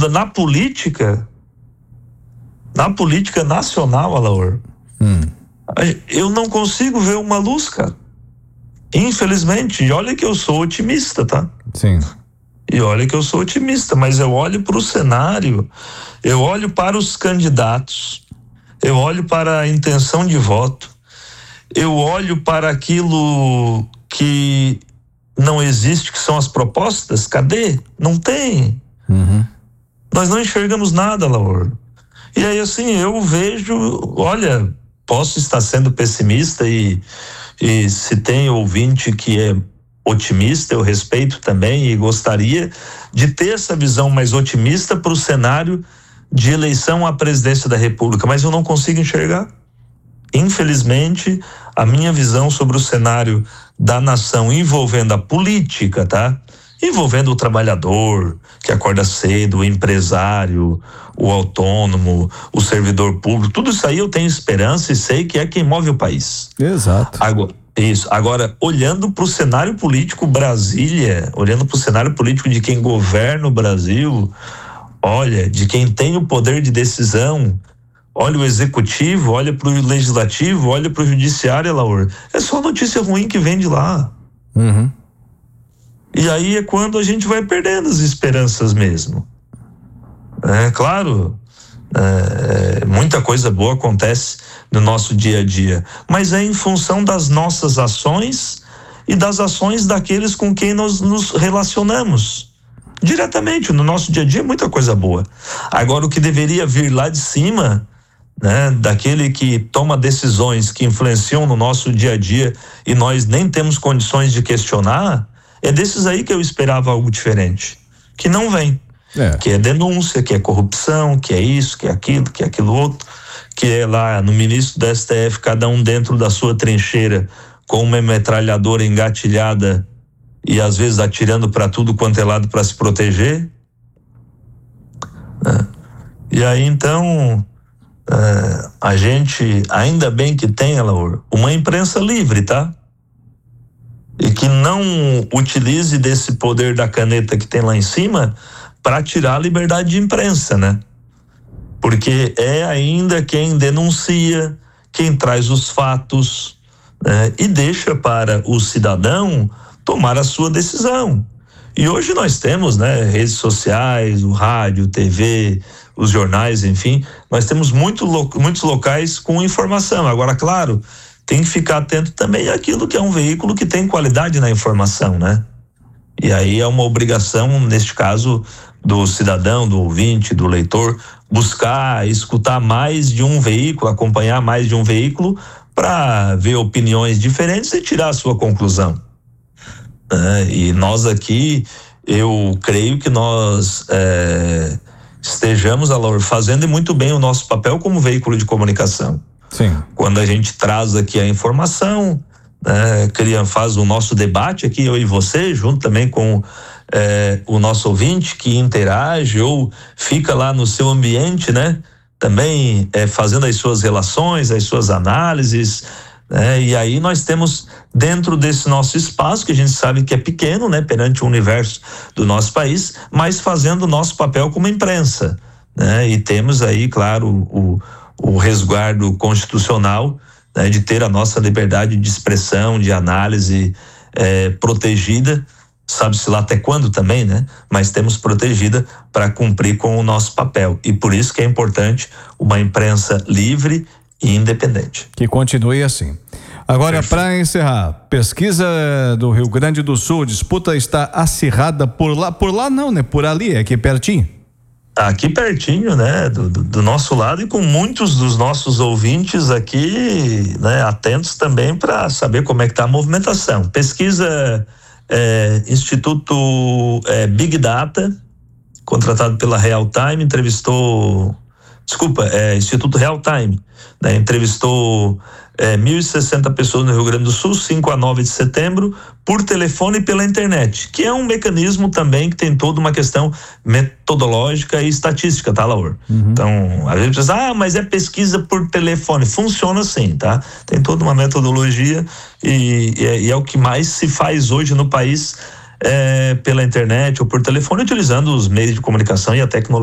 na política nacional, Alaor, eu não consigo ver uma luz, cara. Infelizmente, e olha que eu sou otimista, tá? Sim. E olha que eu sou otimista, mas eu olho para o cenário, eu olho para os candidatos, eu olho para a intenção de voto, eu olho para aquilo que não existe, que são as propostas. Cadê? Não tem. Nós não enxergamos nada, Laura. E aí, assim, eu vejo, olha, posso estar sendo pessimista e se tem ouvinte que é otimista, eu respeito também e gostaria de ter essa visão mais otimista para o cenário de eleição à presidência da República, mas eu não consigo enxergar. Infelizmente, a minha visão sobre o cenário da nação envolvendo a política, tá? Envolvendo o trabalhador que acorda cedo, o empresário, o autônomo, o servidor público, tudo isso aí eu tenho esperança e sei que é quem move o país. Exato. Agora, olhando para o cenário político Brasília, olhando para o cenário político de quem governa o Brasil, olha, de quem tem o poder de decisão, olha o executivo, olha para o legislativo, olha para o judiciário, Laura, é só notícia ruim que vem de lá. E aí é quando a gente vai perdendo as esperanças mesmo. Claro, muita coisa boa acontece no nosso dia a dia, mas é em função das nossas ações e das ações daqueles com quem nós nos relacionamos. Diretamente, no nosso dia a dia, muita coisa boa. Agora, o que deveria vir lá de cima, né, daquele que toma decisões que influenciam no nosso dia a dia e nós nem temos condições de questionar, é desses aí que eu esperava algo diferente, que não vem. Que é denúncia, que é corrupção, que é isso, que é aquilo outro, que é lá no ministro do STF, cada um dentro da sua trincheira com uma metralhadora engatilhada e às vezes atirando para tudo quanto é lado para se proteger. E aí então a gente, ainda bem que tem, Laura, uma imprensa livre, tá? E que não utilize desse poder da caneta que tem lá em cima para tirar a liberdade de imprensa, né? Porque é ainda quem denuncia, quem traz os fatos, né? E deixa para o cidadão tomar a sua decisão. E hoje nós temos, né, redes sociais, o rádio, TV, os jornais, enfim, nós temos muitos locais com informação. Agora, claro, tem que ficar atento também àquilo que é um veículo que tem qualidade na informação, né? E aí é uma obrigação, neste caso, do cidadão, do ouvinte, do leitor, buscar escutar mais de um veículo, acompanhar mais de um veículo para ver opiniões diferentes e tirar a sua conclusão. E nós aqui, eu creio que nós estejamos, Alaor, fazendo muito bem o nosso papel como veículo de comunicação. Sim. Quando a gente traz aqui a informação, faz o nosso debate aqui, eu e você, junto também com o nosso ouvinte que interage ou fica lá no seu ambiente, né? Também fazendo as suas relações, as suas análises, né? E aí nós temos dentro desse nosso espaço, que a gente sabe que é pequeno, né? Perante o universo do nosso país, mas fazendo o nosso papel como imprensa, né? E temos aí, claro, o resguardo constitucional, né? De ter a nossa liberdade de expressão, de análise protegida, sabe-se lá até quando também, né? Mas temos protegida para cumprir com o nosso papel. E por isso que é importante uma imprensa livre e independente. Que continue assim. Agora, para encerrar, pesquisa do Rio Grande do Sul, disputa está acirrada por lá não, né? Por ali, aqui pertinho. Aqui pertinho, né? Do nosso lado e com muitos dos nossos ouvintes aqui, né? Atentos também para saber como é que tá a movimentação. Pesquisa Instituto Big Data, contratado pela Real Time, Instituto Real Time, né? Entrevistou 1.060 pessoas no Rio Grande do Sul, 5 a 9 de setembro, por telefone e pela internet, que é um mecanismo também que tem toda uma questão metodológica e estatística, tá, Laura? Então, a gente pensa, mas é pesquisa por telefone. Funciona assim, tá? Tem toda uma metodologia e é o que mais se faz hoje no país, pela internet ou por telefone, utilizando os meios de comunicação e a tecnologia.